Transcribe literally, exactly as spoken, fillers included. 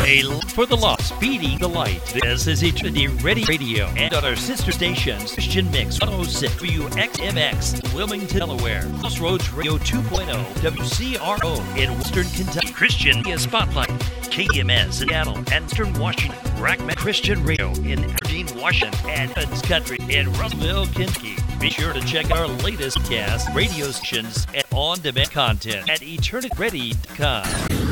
A light for the lost, speeding the light. This is Eternity Ready Radio and on our sister stations, Christian Mix one oh six W X M X, Wilmington, Delaware, Crossroads Radio two point oh, W C R O in Western Kentucky, Christian Media Spotlight, K M S in Seattle, and Eastern Washington, Rackman Christian Radio in Aberdeen, Washington, and Huds Country in Russellville, Kentucky. Be sure to check our latest cast, radio stations, and on-demand content at eternity ready dot com.